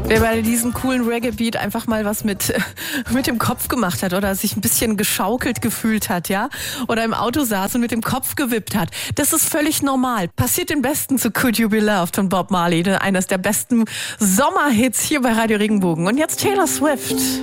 Wer bei diesem coolen Reggae-Beat einfach mal was mit dem Kopf gemacht hat oder sich ein bisschen geschaukelt gefühlt hat, ja? Oder im Auto saß und mit dem Kopf gewippt hat. Das ist völlig normal. Passiert den Besten zu Could You Be Loved von Bob Marley. Eines der besten Sommerhits hier bei Radio Regenbogen. Und jetzt Taylor Swift.